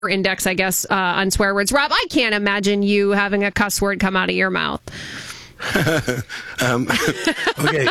index, I guess, on swear words. Rob, I can't imagine you having a cuss word come out of your mouth. Okay.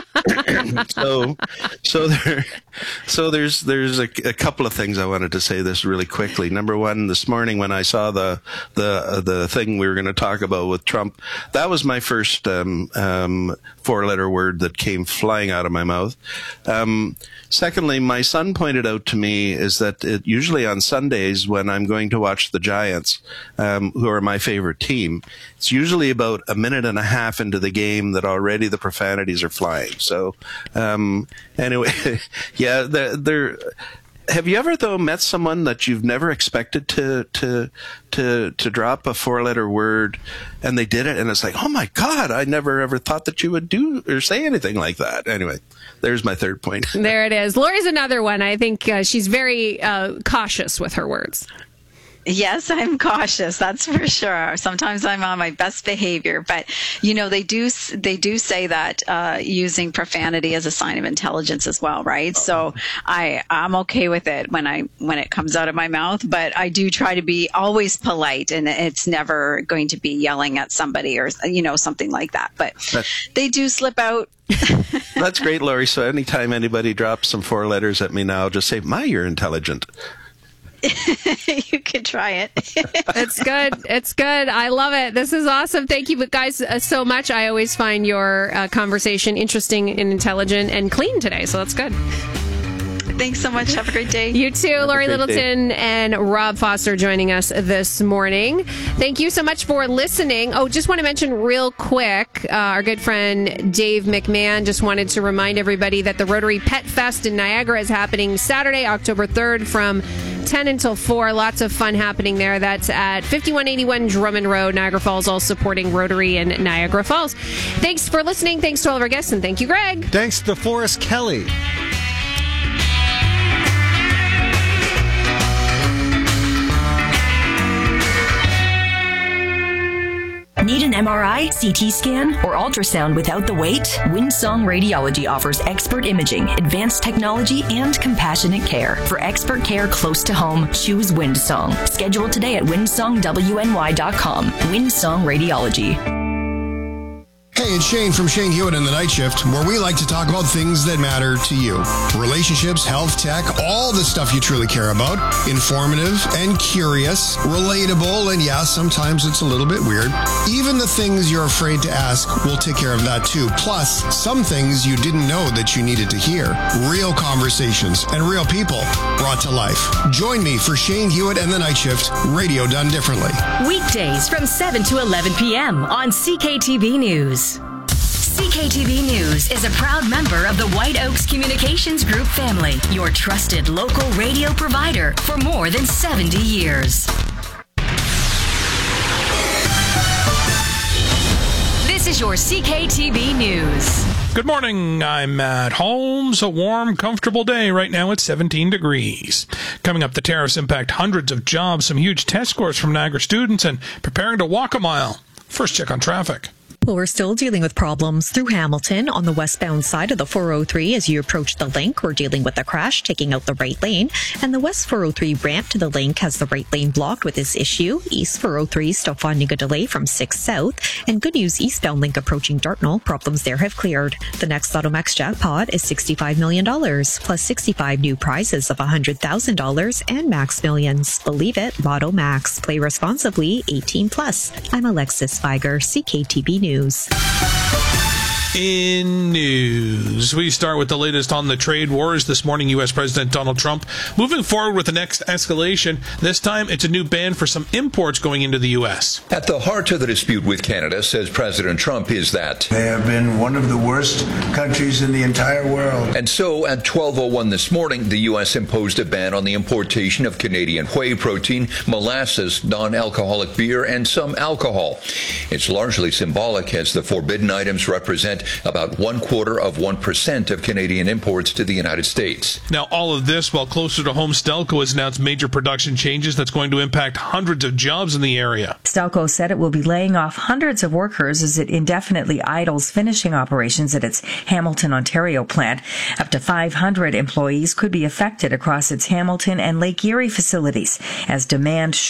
so there's a couple of things I wanted to say this really quickly. Number one, this morning when I saw the thing we were going to talk about with Trump, that was my first four-letter word that came flying out of my mouth. Secondly, my son pointed out to me is that usually on Sundays when I'm going to watch the Giants, who are my favorite team, it's usually about a minute and a half into the game that already the profanities are flying. So, anyway, yeah, have you ever, though, met someone that you've never expected to drop a four-letter word, and they did it, and it's like, oh my God, I never ever thought that you would do or say anything like that. Anyway, there's my third point. There it is. Lori's another one. I think she's very cautious with her words. Yes, I'm cautious. That's for sure. Sometimes I'm on my best behavior, but they do say that using profanity is a sign of intelligence as well, right? So I'm okay with it when it comes out of my mouth, but I do try to be always polite, and it's never going to be yelling at somebody or something like that. But they do slip out. That's great, Lori. So anytime anybody drops some four letters at me now, I'll just say, you're intelligent. You could try it. It's good. It's good. I love it. This is awesome. Thank you guys so much. I always find your conversation interesting and intelligent and clean today, so that's good. Thanks so much. Have a great day. You too. Lori Littleton and Rob Foster joining us this morning. Thank you so much for listening. Oh, just want to mention real quick, our good friend Dave McMahon just wanted to remind everybody that the Rotary Pet Fest in Niagara is happening Saturday, October 3rd from 10 until 4. Lots of fun happening there. That's at 5181 Drummond Road, Niagara Falls, all supporting Rotary in Niagara Falls. Thanks for listening. Thanks to all of our guests, and thank you, Greg. Thanks to Forrest Kelly. Need an MRI, CT scan, or ultrasound without the wait? Windsong Radiology offers expert imaging, advanced technology, and compassionate care. For expert care close to home, choose Windsong. Schedule today at windsongwny.com. Windsong Radiology. Hey, it's Shane from Shane Hewitt and the Night Shift, where we like to talk about things that matter to you. Relationships, health, tech, all the stuff you truly care about. Informative and curious, relatable, and yeah, sometimes it's a little bit weird. Even the things you're afraid to ask, we'll take care of that too. Plus, some things you didn't know that you needed to hear. Real conversations and real people brought to life. Join me for Shane Hewitt and the Night Shift, radio done differently. Weekdays from 7 to 11 p.m. on CKTB News. CKTB News is a proud member of the White Oaks Communications Group family, your trusted local radio provider for more than 70 years. This is your CKTB News. Good morning, I'm Matt Holmes. A warm, comfortable day. Right now it's 17 degrees. Coming up, the tariffs impact hundreds of jobs, some huge test scores from Niagara students, and preparing to walk a mile. First check on traffic. Well, we're still dealing with problems through Hamilton on the westbound side of the 403 as you approach the link. We're dealing with a crash taking out the right lane, and the west 403 ramp to the link has the right lane blocked with this issue. East 403 still finding a delay from 6 south, and good news, eastbound link approaching Dartnall, problems there have cleared. The next Lotto Max jackpot is $65 million, plus 65 new prizes of $100,000 and Max Millions. Believe it, Lotto Max. Play responsibly, 18 plus. I'm Alexis Feiger, CKTB News. In news, we start with the latest on the trade wars. This morning, U.S. President Donald Trump moving forward with the next escalation. This time, it's a new ban for some imports going into the U.S. At the heart of the dispute with Canada, says President Trump, is that they have been one of the worst countries in the entire world. And so, at 12:01 this morning, the U.S. imposed a ban on the importation of Canadian whey protein, molasses, non-alcoholic beer, and some alcohol. It's largely symbolic, as the forbidden items represent represent about 0.25% of Canadian imports to the United States. Now, all of this while closer to home, Stelco has announced major production changes that's going to impact hundreds of jobs in the area. Stelco said it will be laying off hundreds of workers as it indefinitely idles finishing operations at its Hamilton, Ontario plant. Up to 500 employees could be affected across its Hamilton and Lake Erie facilities as demand